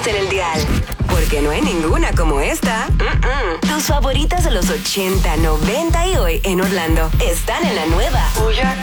pusiste en el dial. Porque no hay ninguna como esta. Tus favoritas de los 80, 90 y hoy en Orlando están en la nueva